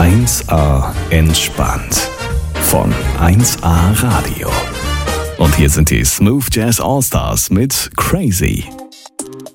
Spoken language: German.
1A entspannt von 1A Radio. Und hier sind die Smooth Jazz All Stars mit Crazy.